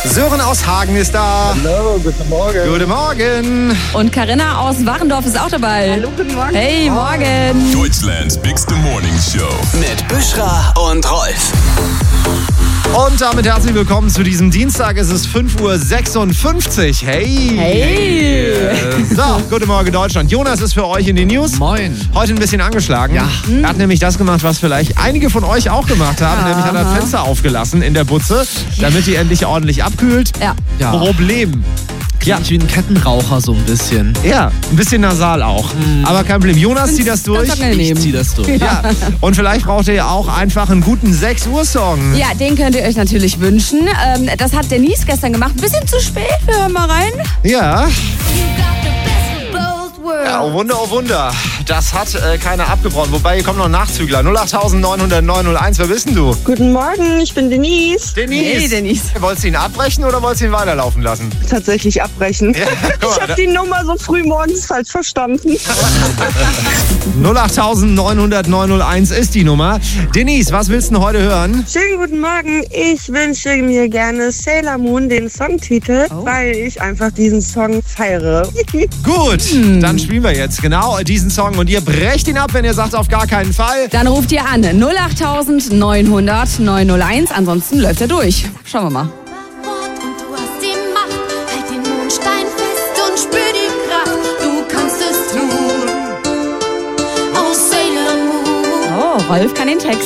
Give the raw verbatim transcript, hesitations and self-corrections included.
Sören aus Hagen ist da. Hallo, guten Morgen. Guten Morgen. Und Carina aus Warendorf ist auch dabei. Hallo, guten Morgen. Hey, morgen. Deutschlands bigste Morning Show. Mit Büschra und Rolf. Und damit herzlich willkommen zu diesem Dienstag. Es ist fünf Uhr sechsundfünfzig. Hey. Hey. So, guten Morgen Deutschland. Jonas ist für euch in den News. Moin. Heute ein bisschen angeschlagen. Ja. Er hat nämlich das gemacht, was vielleicht einige von euch auch gemacht haben. Aha. Nämlich hat er das Fenster aufgelassen in der Butze, damit die endlich ordentlich abkühlt. Ja. Ja. Problem. Ja. Klingt wie ein Kettenraucher so ein bisschen. Ja, ein bisschen nasal auch. Aber kein Problem. Jonas zieht das durch. Ganz angenehm. Ich zieh das durch. Ja. Und vielleicht braucht ihr ja auch einfach einen guten sechs Uhr Song. Ja, den könnt ihr euch natürlich wünschen. Ähm, das hat Denise gestern gemacht. Ein bisschen zu spät. Wir hören mal rein. Ja. Ja, oh Wunder, oh Wunder. Das hat äh, keiner abgebrochen. Wobei, hier kommen noch Nachzügler. null acht neun null null neun null eins. Wer bist denn du? Guten Morgen, ich bin Denise. Denise. Hey, Denise. Wolltest du ihn abbrechen oder wolltest du ihn weiterlaufen lassen? Tatsächlich abbrechen. Ja, guck Ich mal, habe die Nummer so früh morgens falsch verstanden. null acht neun null null neun null eins ist die Nummer. Denise, was willst du denn heute hören? Schönen guten Morgen. Ich wünsche mir gerne Sailor Moon, den Songtitel, Oh. weil ich einfach diesen Song feiere. Gut, dann spielen wir jetzt genau diesen Song und ihr brecht ihn ab, wenn ihr sagt auf gar keinen Fall. Dann ruft ihr an null acht neun null null neun null eins. Ansonsten läuft er durch. Schauen wir mal. Und du hast die Macht, halt den Mondstein fest und spür die Kraft. Du kannst es tun. Oh, Sailor Moon. Oh, Rolf kann den Text.